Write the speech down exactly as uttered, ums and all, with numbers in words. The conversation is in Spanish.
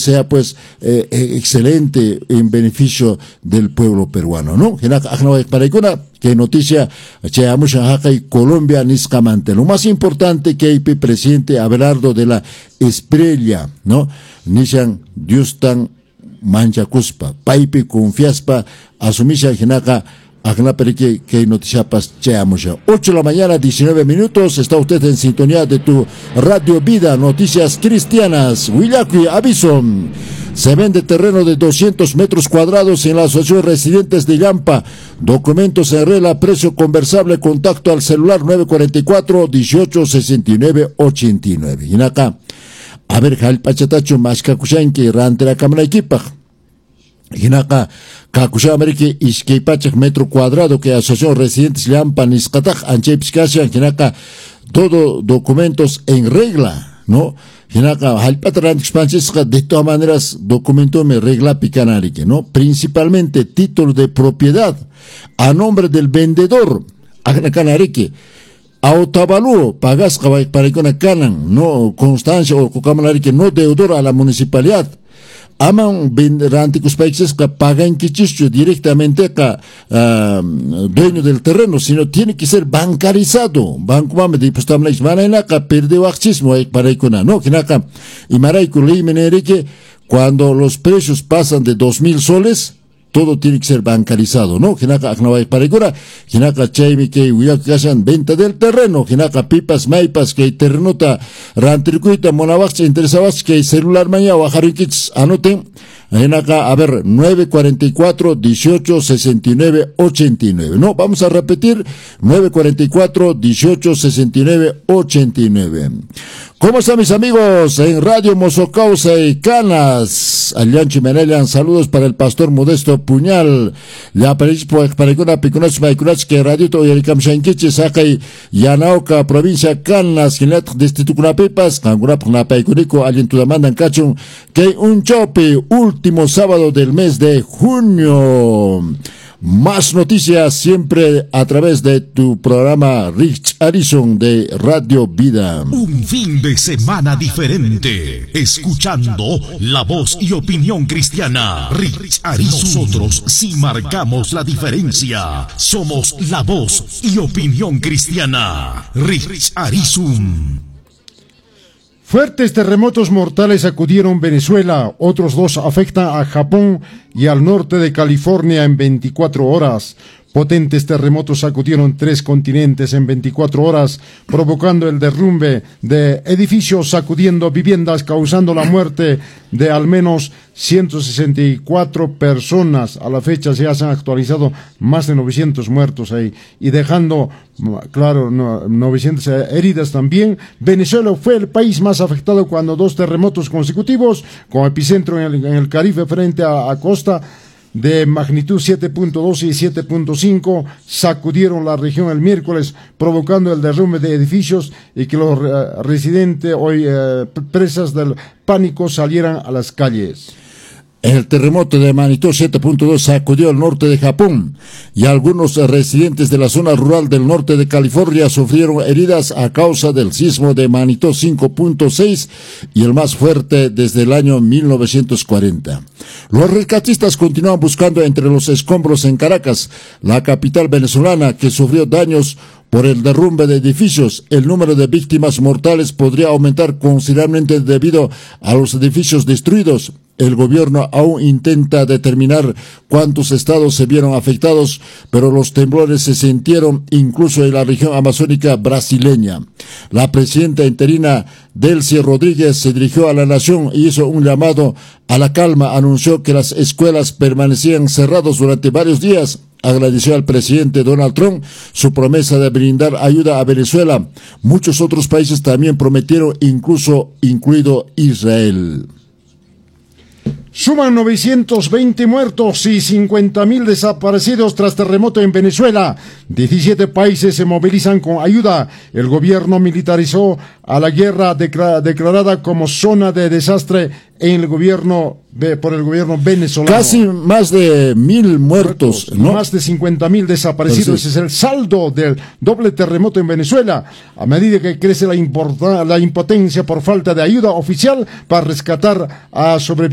sea pues eh, excelente en beneficio del pueblo peruano, ¿no? Que noticia y Colombia niscamante. Lo más importante que hay presidente Abelardo de la Espriella, ¿no? Nishan Diustan Manchacuspa, Paipi Confiaspa, Asumisha Genaka. Agna Perique, que noticiapas cheamusha. ocho de la mañana, diecinueve minutos. Está usted en sintonía de tu Radio Vida, Noticias Cristianas. Huillacui, aviso. Se vende terreno de doscientos metros cuadrados en la Asociación Residentes de Yampa. Documentos en regla, precio conversable, contacto al celular nueve cuatro cuatro, dieciocho sesenta y nueve ochenta y nueve. Y acá, a ver, Jal Pachatacho, más Kakushanki, Rantera Cámara Equipa. Hinaka Kakusha Ameriki Iskipachak metro cuadrado que Asociación Residentes Lampa Niscataj Anchepskasha Hinaka todo documentos en regla, ¿no? Hinaka Halpatran Expansiska de todas maneras documento me regla picanarique, ¿no? Principalmente título de propiedad a nombre del vendedor Agnacanarique. Autavalúo, pagas para que canan, no constancia o cocamanarique, no deudor a la municipalidad. Aman ranticos países que pagan quichicho directamente a uh, dueño del terreno, sino tiene que ser bancarizado. Banco mame de pues también van a la que perdió acceso para icona, no que nada. Y maraico ley menerique cuando los precios pasan de dos mil soles. Todo tiene que ser bancarizado, ¿no? Jinaka Aknawai Parigura, Jinaka Chaimi que Huyacasan, venta del terreno, Jinaka Pipas, Maipas, que terrenota, Rantricuita, Monavax, Interesabas, que celular mañana, Wajarikits, anoten, Jinaka, a ver, nueve cuarenta y cuatro, dieciocho sesenta y nueve ochenta y nueve, ¿no? Vamos a repetir, nueve cuarenta y cuatro, dieciocho sesenta y nueve ochenta y nueve. ¿Cómo están mis amigos en Radio Mosocausa y Canas? Alianchi Menelian, saludos para el pastor Modesto Puñal. Ya para para picunas maicunas que radio to yerikam shankichi sakai Yanauca provincia Canas Gilat distrito Cunapipas Cangura Punapaicurico aliento de mandan cachun que un chope último sábado del mes de junio. Más noticias siempre a través de tu programa Rich Harrison de Radio Vida. Un fin de semana diferente, escuchando la voz y opinión cristiana. Rich Harrison. Nosotros sí marcamos la diferencia. Somos la voz y opinión cristiana. Rich Harrison. Fuertes terremotos mortales sacudieron Venezuela, otros dos afectan a Japón y al norte de California en veinticuatro horas. Potentes terremotos sacudieron tres continentes en veinticuatro horas, provocando el derrumbe de edificios, sacudiendo viviendas, causando la muerte de al menos ciento sesenta y cuatro personas. A la fecha se han actualizado más de novecientos muertos ahí y dejando, claro, novecientas heridas también. Venezuela fue el país más afectado cuando dos terremotos consecutivos, con epicentro en el, en el Caribe frente a, a costa, de magnitud siete punto dos y siete punto cinco sacudieron la región el miércoles, provocando el derrumbe de edificios y que los uh, residentes hoy uh, presas del pánico salieran a las calles. El terremoto de magnitud siete punto dos sacudió el norte de Japón y algunos residentes de la zona rural del norte de California sufrieron heridas a causa del sismo de magnitud cinco punto seis y el más fuerte desde el año mil novecientos cuarenta. Los rescatistas continúan buscando entre los escombros en Caracas, la capital venezolana, que sufrió daños por el derrumbe de edificios. El número de víctimas mortales podría aumentar considerablemente debido a los edificios destruidos. El gobierno aún intenta determinar cuántos estados se vieron afectados, pero los temblores se sintieron incluso en la región amazónica brasileña. La presidenta interina Delcy Rodríguez se dirigió a la nación y hizo un llamado a la calma. Anunció que las escuelas permanecían cerradas durante varios días. Agradeció al presidente Donald Trump su promesa de brindar ayuda a Venezuela. Muchos otros países también prometieron, incluso incluido Israel. Suman novecientos veinte muertos y cincuenta mil desaparecidos tras terremoto en Venezuela. diecisiete países se movilizan con ayuda. El gobierno militarizó a la guerra declara, declarada como zona de desastre en el gobierno por el gobierno venezolano. Casi más de mil muertos, ¿no? Más de cincuenta mil desaparecidos. Ese es el saldo del doble terremoto en Venezuela. A medida que crece la, la impotencia por falta de ayuda oficial para rescatar a sobrevivientes.